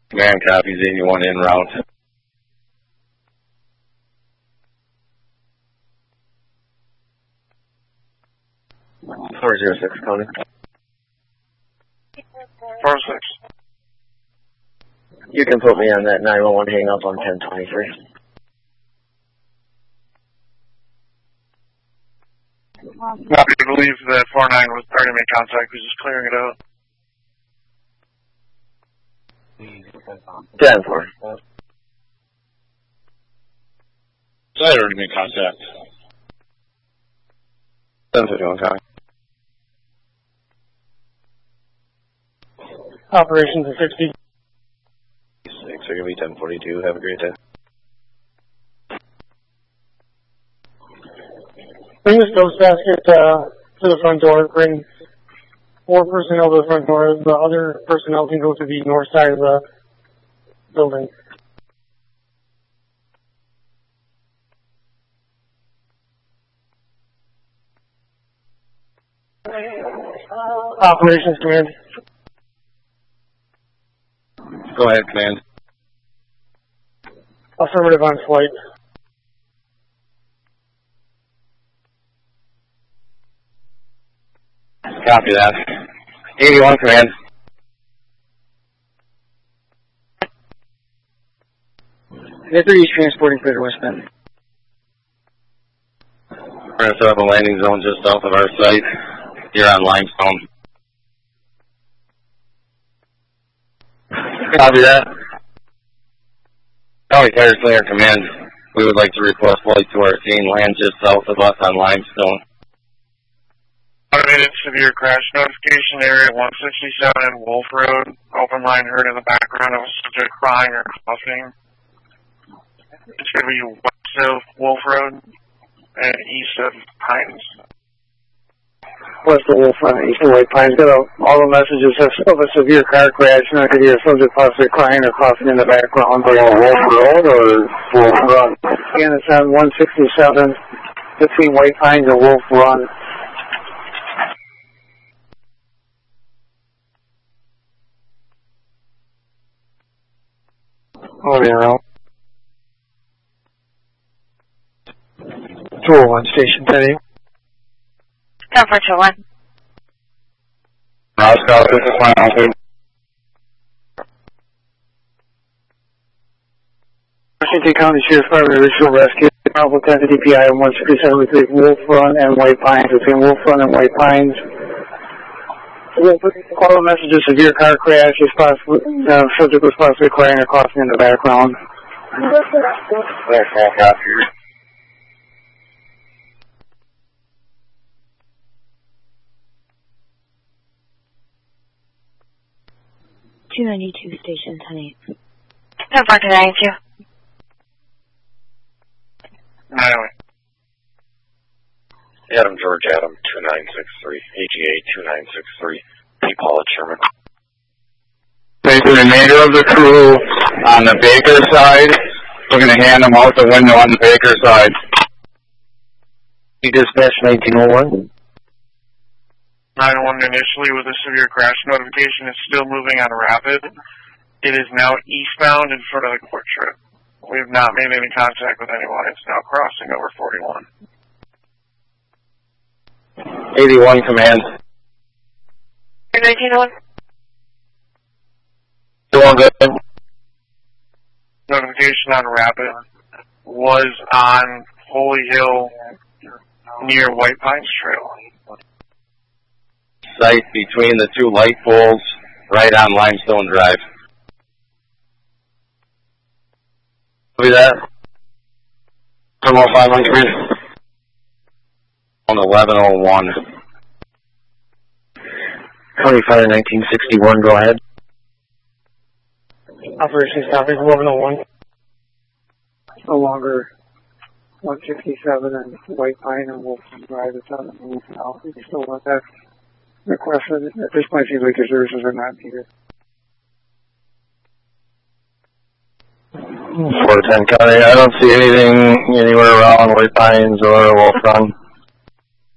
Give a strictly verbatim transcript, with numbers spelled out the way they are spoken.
Command copies, eighty-one en route. four zero six, County. four six. You can put me on that nine one one hang up on ten twenty-three. Copy, I believe that four nine was already made contact. We're just clearing it out. ten four. I already made contact. ten fifty-one, County. Operations at sixty. Six, are going to be ten forty-two. Have a great day. Bring the stove basket uh, to the front door. Bring four personnel to the front door. The other personnel can go to the north side of the building. Operations Command. Go ahead, Command. Affirmative on flight. Copy that. eighty-one, Command. Victory is transporting freighter westbound. We're going to set up a landing zone just south of our site here on Limestone. Copy that. County Fire Slayer Command, we would like to request flight to our scene, land just south of us on Limestone. Automated severe crash notification area one sixty-seven Wolf Road. Open line heard in the background of a subject crying or coughing. It's going to be west of Wolf Road and east of Pines. West of Wolf Run, east of White Pines. Got all the messages of a severe car crash. And I could hear a subject possibly crying or coughing in the background. Are you on Wolf Road or Wolf Run? Again, it's on one sixty-seven between White Pines and Wolf Run. Over there, Al. two oh one, Station ten eight. ten four two one. Roscoe, this is my office. Washington County Sheriff's Department Visual Rescue. Bravo ten D P I on one sixty-seven between Wolf Run and White Pines. Between Wolf Run and White Pines. All the messages, severe car crash, is possibly, uh, subject was possibly crying or coughing in the background. There's all copy. two ninety-two, Station ten eight. ten four two ninety-two. Anyway. Adam George Adam two nine six three, A G A two nine six three, P. Paula Sherman. Take the remainder of the crew on the Baker side. We're going to hand them out the window on the Baker side. You dispatch nineteen oh one. nine one initially with a severe crash notification is still moving on Rapid. It is now eastbound in front of the Quick Trip. We have not made any contact with anyone. It's now crossing over forty-one. eighty-one, Command. nineteen oh one. Doing good. Notification on Rapid was on Holy Hill near White Pines Trail. Site between the two light poles right on Limestone Drive. Copy that. Come on, five one three. On eleven oh one. County Fire nineteen sixty-one, go ahead. Operations Topic eleven oh one. No longer one sixty-seven and White Pine and Wolfson Drive. It's on the move now. We still want that requested. At this point, seems like your services are not needed. four ten County, I don't see anything anywhere around White Pines or Wolf Run.